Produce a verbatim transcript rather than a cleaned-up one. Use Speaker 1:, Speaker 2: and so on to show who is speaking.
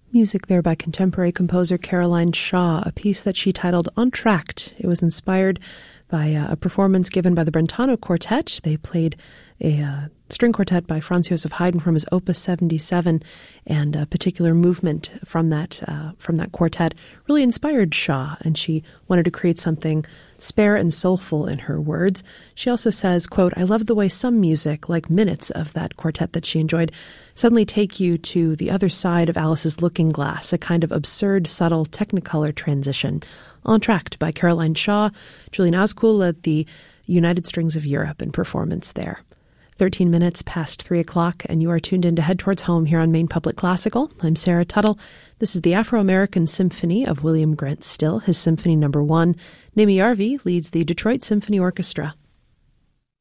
Speaker 1: Music there by contemporary composer Caroline Shaw, a piece that she titled Entr'acte. It was inspired by uh, a performance given by the Brentano Quartet. They played a uh, string quartet by Franz Joseph Haydn from his Opus seventy-seven, and a particular movement from that uh, from that quartet really inspired Shaw, and she wanted to create something spare and soulful in her words. She also says, quote, "I love the way some music, like minutes of that quartet that she enjoyed, suddenly take you to the other side of Alice's looking glass, a kind of absurd, subtle Technicolor transition." Entr'acte by Caroline Shaw. Julian Azcoul led the United Strings of Europe in performance there. thirteen minutes past three o'clock, and you are tuned in to Head Towards Home here on Maine Public Classical. I'm Sarah Tuttle. This is the Afro-American Symphony of William Grant Still, his Symphony Number One. Nimi Yarvi leads the Detroit Symphony Orchestra.